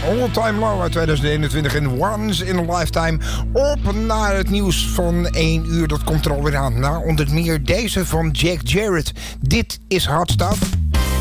All Time Low uit 2021 en Once in a Lifetime. Op naar het nieuws van 1 uur, dat komt er alweer aan. Nou, onder meer deze van Jack Jarrett. Dit is Hot Stuff.